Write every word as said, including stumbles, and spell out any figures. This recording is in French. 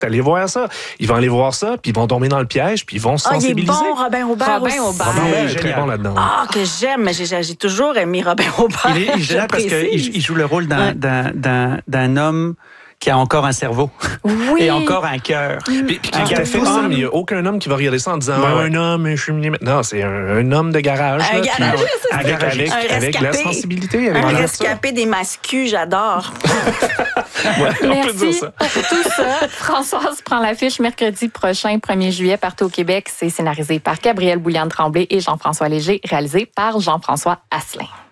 allez voir ça. Ils vont aller voir ça, puis ils vont tomber dans le piège, puis ils vont se Ah, il est sensibiliser. bon, Robin Aubert Robin aussi. Aubert. Robin Aubert est Ah, très bon là-dedans. Ah, que j'aime, mais j'ai, j'ai toujours aimé Robin Aubert. Il est, il est génial parce J'apprécie. qu'il il joue le rôle d'un, Ouais. d'un, d'un, d'un homme qui a encore un cerveau Oui. et encore un cœur. Puis, puis qui Un est tout à fait garçon. homme. Il n'y a aucun homme qui va regarder ça en disant Ouais, ah, ouais. un homme, je suis miné. Non, c'est un, un homme de garage. Un là, puis- garagiste, c'est avec, ça. avec, Un avec la rescapé. sensibilité. Avec Un tout ça. rescapé des mascus, j'adore. Ouais, on peut dire Merci ça. pour tout ça. Françoise prend l'affiche mercredi prochain, premier juillet, partout au Québec. C'est scénarisé par Gabrielle Bouliane-Tremblay et Jean-François Léger, réalisé par Jean-François Asselin.